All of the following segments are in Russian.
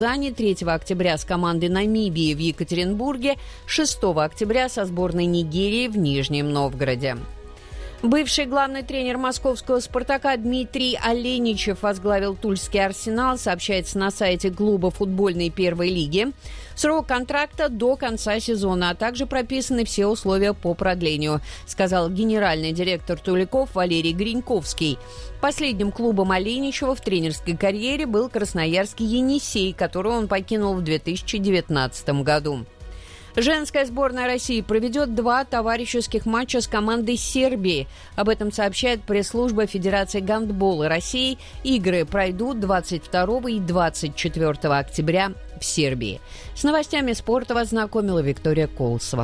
3 октября с командой Намибии в Екатеринбурге, 6 октября со сборной Нигерии в Нижнем Новгороде. Бывший главный тренер московского «Спартака» Дмитрий Аленичев возглавил Тульский «Арсенал», сообщается на сайте клуба футбольной первой лиги. Срок контракта до конца сезона, а также прописаны все условия по продлению, сказал генеральный директор «Туликов» Валерий Гриньковский. Последним клубом Аленичева в тренерской карьере был красноярский «Енисей», который он покинул в 2019 году. Женская сборная России проведет 2 товарищеских матча с командой Сербии. Об этом сообщает пресс-служба Федерации гандбола России. Игры пройдут 22 и 24 октября в Сербии. С новостями спорта вас знакомила Виктория Колосова.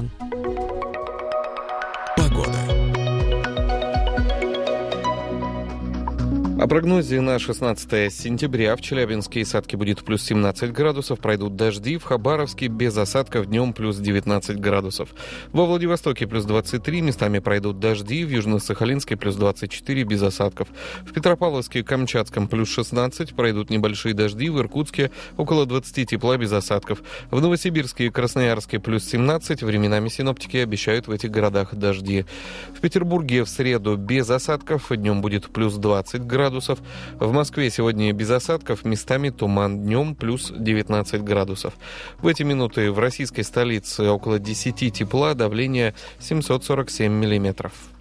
О прогнозе на 16 сентября. В Челябинске и Сатке будет плюс 17 градусов, пройдут дожди. В Хабаровске без осадков днем плюс 19 градусов. Во Владивостоке плюс 23, местами пройдут дожди. В Южно-Сахалинске плюс 24, без осадков. В Петропавловске и Камчатском плюс 16, пройдут небольшие дожди. В Иркутске около 20 тепла, без осадков. В Новосибирске и Красноярске плюс 17, временами синоптики обещают в этих городах дожди. В Петербурге в среду без осадков, днем будет плюс 20 градусов. В Москве сегодня без осадков, местами туман, днем плюс 19 градусов. В эти минуты в российской столице около 10 тепла, давление 747 миллиметров.